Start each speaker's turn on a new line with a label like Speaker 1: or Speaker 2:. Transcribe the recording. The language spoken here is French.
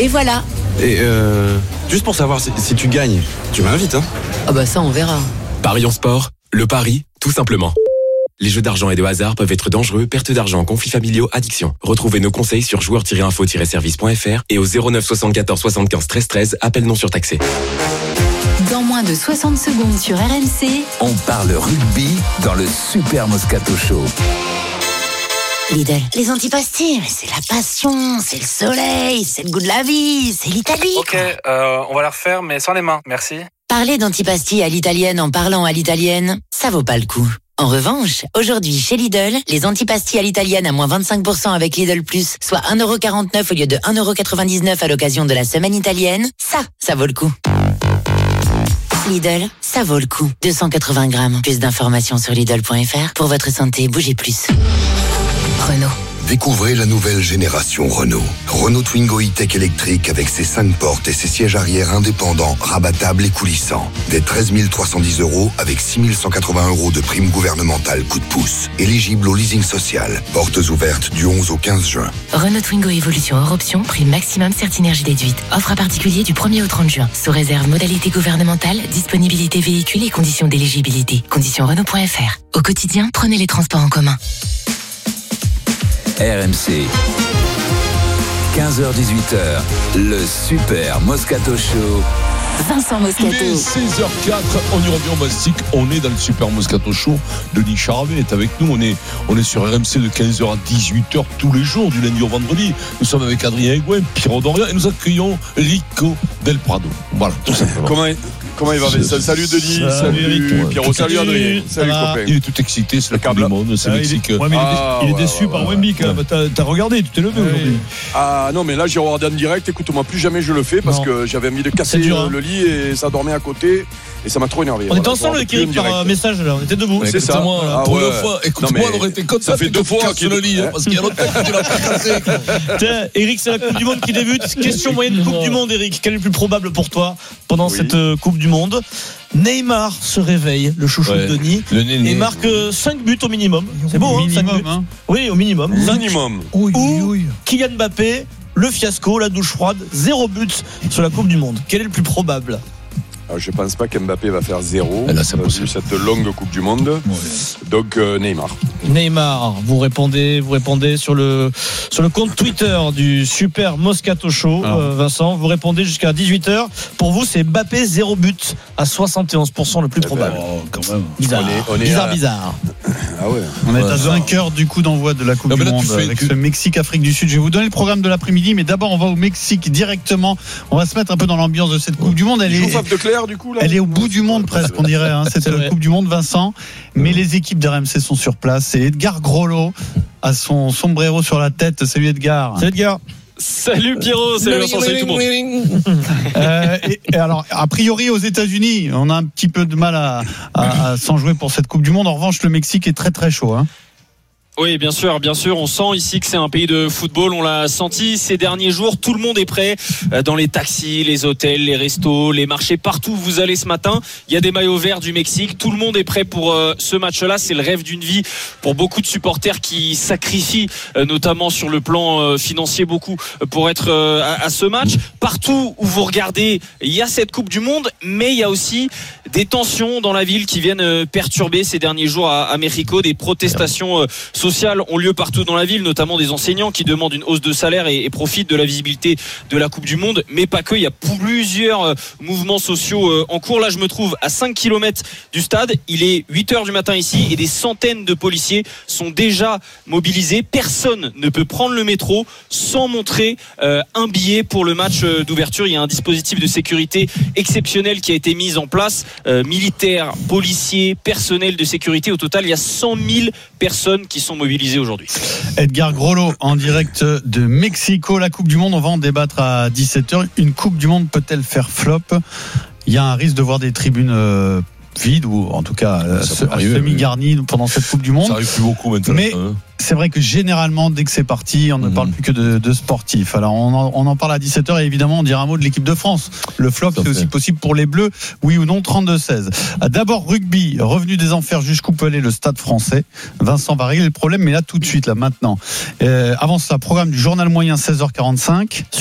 Speaker 1: Et voilà.
Speaker 2: Et juste pour savoir si tu gagnes, tu m'invites, hein?
Speaker 1: Ah bah ça, on verra.
Speaker 3: Paris en sport, le pari, tout simplement. Les jeux d'argent et de hasard peuvent être dangereux, perte d'argent, conflits familiaux, addiction. Retrouvez nos conseils sur joueurs-info-service.fr et au 09 74 75 13 13, appel non surtaxé.
Speaker 1: Dans moins de 60 secondes sur RMC,
Speaker 4: on parle rugby dans le Super Moscato Show.
Speaker 5: Lidl, les antipastilles, c'est la passion, c'est le soleil, c'est le goût de la vie, c'est l'Italie.
Speaker 6: Ok, on va la refaire, mais sans les mains, merci.
Speaker 5: Parler d'antipastilles à l'italienne en parlant à l'italienne, ça vaut pas le coup. En revanche, aujourd'hui chez Lidl, les antipastilles à l'italienne à moins 25% avec Lidl Plus, soit 1,49€ au lieu de 1,99€ à l'occasion de la semaine italienne, ça vaut le coup. Lidl, ça vaut le coup. 280 grammes. Plus d'informations sur Lidl.fr. Pour votre santé, bougez plus. Renault.
Speaker 7: Découvrez la nouvelle génération Renault. Renault Twingo E-Tech électrique avec ses 5 portes et ses sièges arrière indépendants, rabattables et coulissants. Dès 13 310 € avec 6 180 € de prime gouvernementale coup de pouce. Éligible au leasing social. Portes ouvertes du 11 au 15 juin.
Speaker 8: Renault Twingo Evolution hors option, prime maximum Certinergie déduite. Offre à particulier du 1er au 30 juin. Sous réserve modalité gouvernementale, disponibilité véhicule et conditions d'éligibilité. Conditions Renault.fr. Au quotidien, prenez les transports en commun.
Speaker 4: RMC, 15h-18h, le Super Moscato Show.
Speaker 1: Vincent Moscato.
Speaker 9: Il est 16h04, on y revient au Mastic, on est dans le Super Moscato Show. Denis Charvet est avec nous, on est sur RMC de 15h à 18h tous les jours, du lundi au vendredi. Nous sommes avec Adrien Aigouin, Pierrot Dorian et nous accueillons Rico Del Prado. Voilà, tout simplement.
Speaker 10: Comment il va? Salut Denis, salut Pierrot, salut Adrien, salut copain.
Speaker 9: Il est tout excité, c'est la Coupe du Monde, c'est Mexique.
Speaker 11: Il est déçu par Wemby quand même. T'as regardé, tu t'es levé aujourd'hui.
Speaker 10: Ah non, mais là j'ai regardé en direct, écoute-moi, plus jamais je le fais parce que j'avais envie de casser le lit et ça dormait à côté et ça m'a trop énervé.
Speaker 11: On était ensemble avec Eric par message là, on était debout.
Speaker 10: C'est ça.
Speaker 9: Pour une fois, écoute-moi, on aurait été comme ça.
Speaker 10: Ça fait 2 fois
Speaker 9: qu'il le lit, parce qu'il y a l'autre que tu l'as pas cassé.
Speaker 11: Tiens, Eric, c'est la Coupe du Monde qui débute. Question moyenne Coupe du Monde, Eric. Quel est le plus probable pour toi pendant cette Coupe du Monde? Neymar se réveille, le chouchou de Denis, et marque 5 buts au minimum. C'est beau, hein, 5 buts. Hein. Oui, au minimum. Ou Kylian Mbappé, le fiasco, la douche froide, 0 but sur la Coupe du Monde. Quel est le plus probable?
Speaker 10: Je ne pense pas qu'Mbappé va faire 0 sur cette longue Coupe du Monde. Donc
Speaker 11: Neymar, vous répondez sur le compte Twitter du Super Moscato Show. Vincent, vous répondez jusqu'à 18h. Pour vous, c'est Mbappé 0 but à 71%, le plus probable.
Speaker 9: Quand même.
Speaker 11: Bizarre.
Speaker 10: Ah ouais.
Speaker 11: On est à 5 heures du coup d'envoi de la Coupe du Monde avec ce Mexique-Afrique du Sud. Je vais vous donner le programme de l'après-midi, mais d'abord on va au Mexique directement. On va se mettre un peu dans l'ambiance de cette Coupe du Monde. Elle est au bout du monde presque, on dirait, cette Coupe du Monde, Vincent. Mais les équipes d'RMC sont sur place. Et Edgar Grollo a son sombrero sur la tête. Salut Edgar.
Speaker 12: Salut Edgar. Salut Pierrot, salut Vincent, salut tout le monde.
Speaker 11: Et alors, a priori aux États-Unis, on a un petit peu de mal à s'en jouer pour cette Coupe du Monde. En revanche, le Mexique est très très chaud.
Speaker 12: Oui, bien sûr. On sent ici que c'est un pays de football. On l'a senti ces derniers jours. Tout le monde est prêt dans les taxis, les hôtels, les restos, les marchés. Partout où vous allez ce matin, il y a des maillots verts du Mexique. Tout le monde est prêt pour ce match-là. C'est le rêve d'une vie pour beaucoup de supporters qui sacrifient, notamment sur le plan financier, beaucoup pour être à ce match. Partout où vous regardez, il y a cette Coupe du Monde, mais il y a aussi des tensions dans la ville qui viennent perturber ces derniers jours à Mexico. Des protestations sociales ont lieu partout dans la ville, notamment des enseignants qui demandent une hausse de salaire et profitent de la visibilité de la Coupe du Monde, mais pas que. Il y a plusieurs mouvements sociaux en cours. Là, je me trouve à 5 km du stade. Il est 8h du matin ici et des centaines de policiers sont déjà mobilisés. Personne ne peut prendre le métro sans montrer un billet pour le match d'ouverture. Il y a un dispositif de sécurité exceptionnel qui a été mis en place. Militaires, policiers, personnel de sécurité. Au total, il y a 100 000 personnes qui sont mobilisées aujourd'hui.
Speaker 11: Edgar Grollo en direct de Mexico. La Coupe du Monde, on va en débattre à 17h. Une Coupe du Monde peut-elle faire flop? Il y a un risque de voir des tribunes vides ou en tout cas semi-garnies pendant cette Coupe du Monde. Ça
Speaker 9: arrive plus beaucoup maintenant.
Speaker 11: Mais c'est vrai que généralement, dès que c'est parti, on ne parle plus que de sportifs. Alors on en parle à 17h et évidemment on dira un mot de l'équipe de France. Le flop, c'est aussi possible pour les Bleus, oui ou non, 32-16. D'abord rugby, revenu des enfers jusqu'où peut aller le Stade Français. Vincent va régler le problème, mais là tout de suite, là maintenant. Avant ça, programme du journal moyen 16h45.